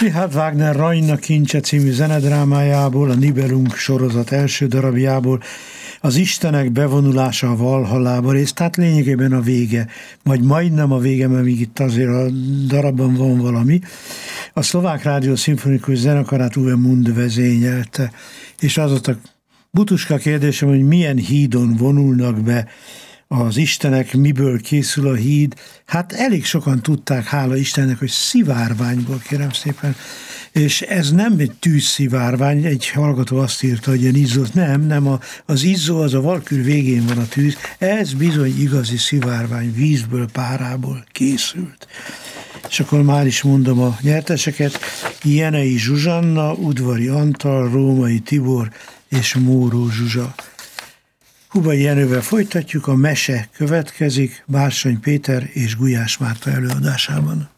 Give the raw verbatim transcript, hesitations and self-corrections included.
Richard Wagner Rajna kincse című zenedrámájából, a Nibelung sorozat első darabjából, az Istenek bevonulása a Valhallába rész, tehát lényegében a vége, vagy majdnem a vége, mert még itt azért a darabban van valami. A Szlovák Rádió Szimfonikus Zenekarát Uwe Mund vezényelte, és az ott a butuska kérdésem, hogy milyen hídon vonulnak be az istenek, miből készül a híd. Hát elég sokan tudták, hála Istennek, hogy szivárványból, kérem szépen. És ez nem egy tűzszivárvány, egy hallgató azt írta, hogy ilyen izzó. Nem, nem, a, az izzó, az a Valkür végén van a tűz. Ez bizony igazi szivárvány, vízből, párából készült. És akkor már is mondom a nyerteseket: Jenei Zsuzsanna, Udvari Antal, Római Tibor és Móró Zsuzsa. Hubai Jenővel folytatjuk, a mese következik Bársony Péter és Gulyás Márta előadásában.